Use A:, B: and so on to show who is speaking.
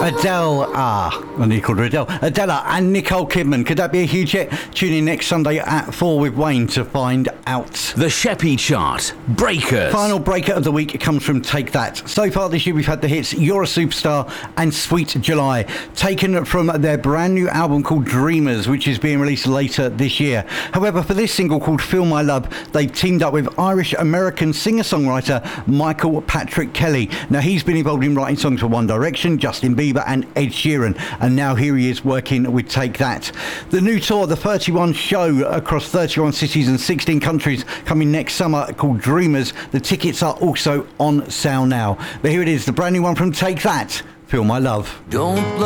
A: Adele, I need to call her Adele. Adela and Nicole Kidman. Could that be a huge hit? Tune in next Sunday at 4 with Wayne to find out.
B: The Sheppy Chart. Breakers.
A: Final breaker of the week comes from Take That. So far this year we've had the hits You're a Superstar and Sweet July, taken from their brand new album called Dreamers, which is being released later this year. However, for this single called Feel My Love, they've teamed up with Irish-American singer-songwriter Michael Patrick Kelly. Now, he's been involved in writing songs for One Direction, Justin Bieber and Ed Sheeran, and now here he is working with Take That. The new tour, the 31 show across 31 cities and 16 countries, coming next summer, called Dreamers. The tickets are also on sale now. But here it is, the brand new one from Take That, Feel My Love.
C: Don't